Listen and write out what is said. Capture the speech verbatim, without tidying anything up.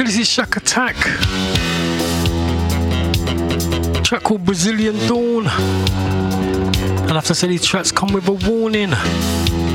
this is Shack Attack. A track called Brazilian Dawn. And I have to say these tracks come with a warning.